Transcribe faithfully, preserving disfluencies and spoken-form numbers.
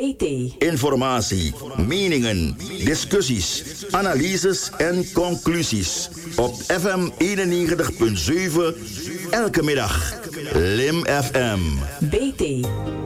T. Informatie, meningen, discussies, analyses en conclusies. Op F M eenennegentig komma zeven, elke middag. Lim F M. B T.